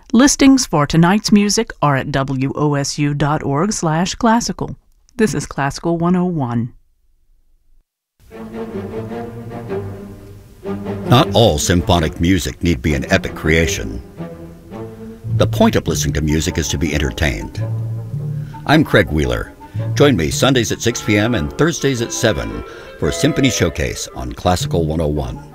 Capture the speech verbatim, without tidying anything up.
Listings for tonight's music are at W O S U dot org slash classical. This is Classical one oh one. Not all symphonic music need be an epic creation. The point of listening to music is to be entertained. I'm Craig Wheeler. Join me Sundays at six p m and Thursdays at seven for a Symphony Showcase on Classical one oh one.